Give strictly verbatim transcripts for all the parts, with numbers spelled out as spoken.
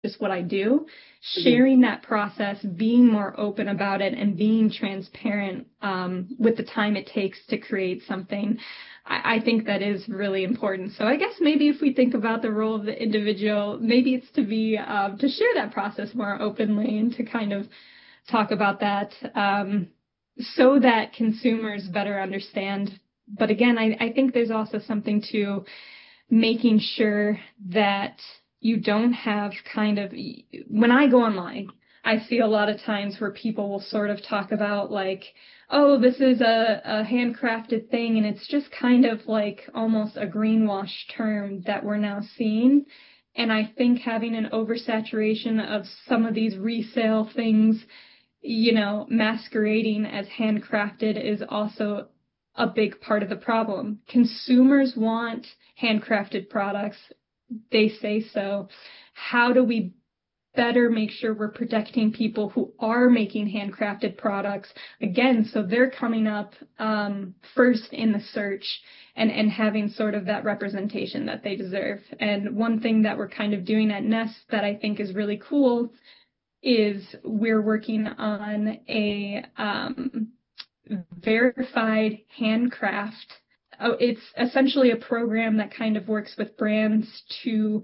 just what I do. Sharing that process, being more open about it, and being transparent um, with the time it takes to create something, I, I think that is really important. So I guess maybe if we think about the role of the individual, maybe it's to be uh, to share that process more openly and to kind of talk about that um, so that consumers better understand. But again, I, I think there's also something to making sure that you don't have kind of, when I go online, I see a lot of times where people will sort of talk about like, oh, this is a, a handcrafted thing, and it's just kind of like almost a greenwash term that we're now seeing. And I think having an oversaturation of some of these resale things, you know, masquerading as handcrafted is also a big part of the problem. Consumers want handcrafted products. They say so. How do we better make sure we're protecting people who are making handcrafted products, again, so they're coming up um, first in the search and, and having sort of that representation that they deserve? And one thing that we're kind of doing at Nest that I think is really cool is we're working on a um, verified handcraft. Oh, it's essentially a program that kind of works with brands to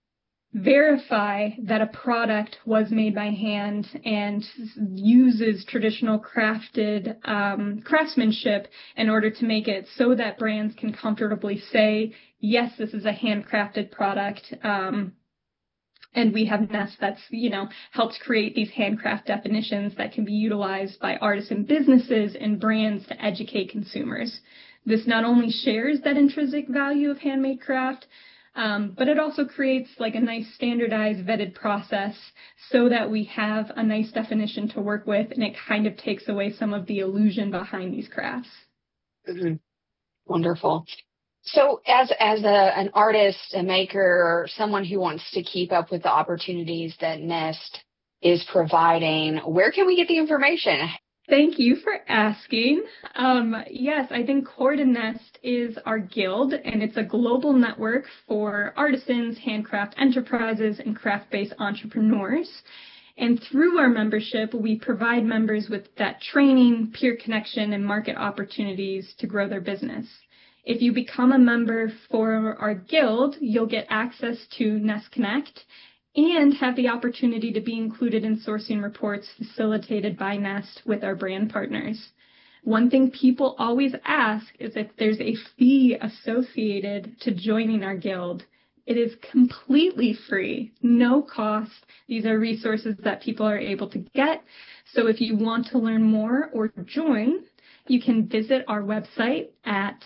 verify that a product was made by hand and uses traditional crafted um, craftsmanship in order to make it so that brands can comfortably say, yes, this is a handcrafted product. Um, and we have Nest that's, you know, helps create these handcraft definitions that can be utilized by artisan businesses and brands to educate consumers. This not only shares that intrinsic value of handmade craft, um, but it also creates like a nice standardized vetted process so that we have a nice definition to work with, and it kind of takes away some of the illusion behind these crafts. Mm-hmm. Wonderful. So as as a, an artist, a maker, or someone who wants to keep up with the opportunities that Nest is providing, where can we get the information? Thank you for asking. Um, yes, I think Core to Nest is our guild, and it's a global network for artisans, handcraft enterprises, and craft-based entrepreneurs. And through our membership, we provide members with that training, peer connection, and market opportunities to grow their business. If you become a member for our guild, you'll get access to Nest Connect and have the opportunity to be included in sourcing reports facilitated by Nest with our brand partners. One thing people always ask is if there's a fee associated to joining our guild. It is completely free, no cost. These are resources that people are able to get. So if you want to learn more or join, you can visit our website at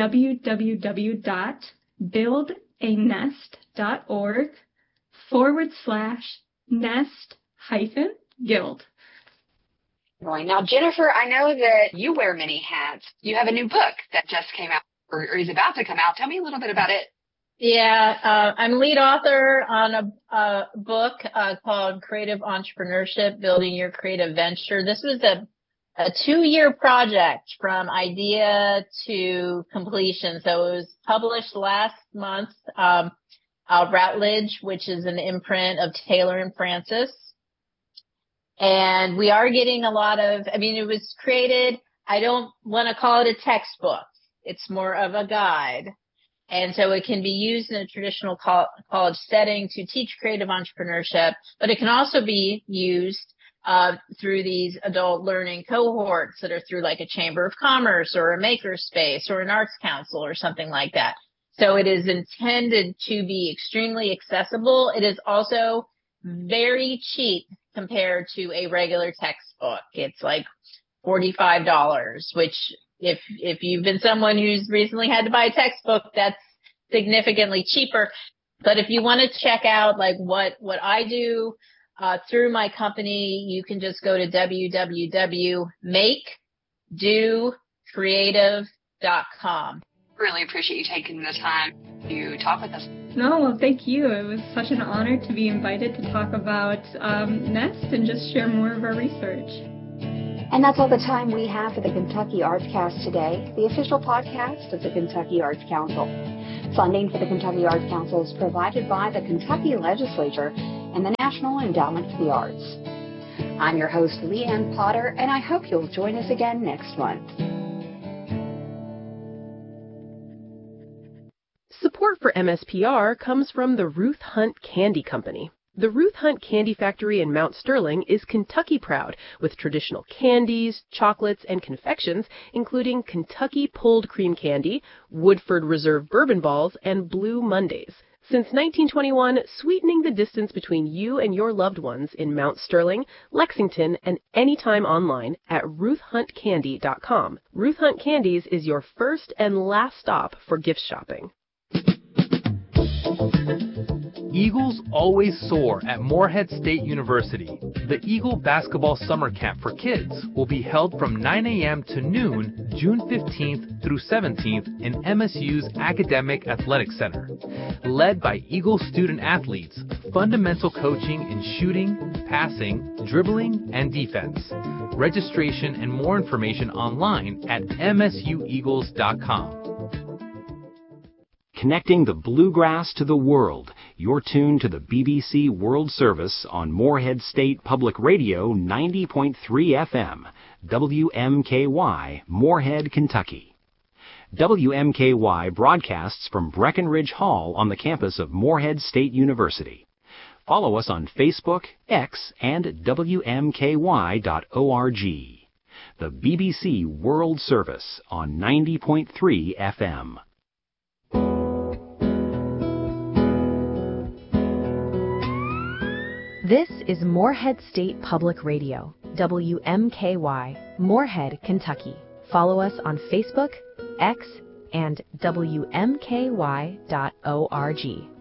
www.buildanest.org forward slash nest hyphen guild. Right. Now, Jennifer, I know that you wear many hats. You have a new book that just came out or, or is about to come out. Tell me a little bit about it. Yeah, uh, I'm lead author on a, a book uh, called Creative Entrepreneurship, Building Your Creative Venture. This was a, a two-year project from idea to completion. So it was published last month, um, uh, Routledge, which is an imprint of Taylor and Francis. And we are getting a lot of, I mean, it was created, I don't want to call it a textbook. It's more of a guide. And so it can be used in a traditional college setting to teach creative entrepreneurship, but it can also be used uh, through these adult learning cohorts that are through like a chamber of commerce or a makerspace or an arts council or something like that. So it is intended to be extremely accessible. It is also very cheap compared to a regular textbook. It's like forty-five dollars, which If if you've been someone who's recently had to buy a textbook, that's significantly cheaper. But if you want to check out like what what I do uh, through my company, you can just go to w w w dot make do creative dot com. Really appreciate you taking the time to talk with us. No, well, thank you. It was such an honor to be invited to talk about um, Nest and just share more of our research. And that's all the time we have for the Kentucky ArtsCast today, the official podcast of the Kentucky Arts Council. Funding for the Kentucky Arts Council is provided by the Kentucky Legislature and the National Endowment for the Arts. I'm your host, Leanne Potter, and I hope you'll join us again next month. Support for M S P R comes from the Ruth Hunt Candy Company. The Ruth Hunt Candy Factory in Mount Sterling is Kentucky proud, with traditional candies, chocolates, and confections, including Kentucky Pulled Cream Candy, Woodford Reserve Bourbon Balls, and Blue Mondays. Since nineteen twenty-one, sweetening the distance between you and your loved ones in Mount Sterling, Lexington, and anytime online at ruth hunt candy dot com. Ruth Hunt Candies is your first and last stop for gift shopping. Eagles always soar at Morehead State University. The Eagle Basketball Summer Camp for Kids will be held from nine a.m. to noon, June fifteenth through seventeenth in M S U's Academic Athletic Center. Led by Eagle student athletes, fundamental coaching in shooting, passing, dribbling, and defense. Registration and more information online at m s u eagles dot com. Connecting the bluegrass to the world. You're tuned to the B B C World Service on Morehead State Public Radio ninety point three F M, W M K Y, Morehead, Kentucky. W M K Y broadcasts from Breckenridge Hall on the campus of Morehead State University. Follow us on Facebook, X, and W M K Y dot org. The B B C World Service on ninety point three F M. This is Morehead State Public Radio, W M K Y, Morehead, Kentucky. Follow us on Facebook, X, and W M K Y dot org.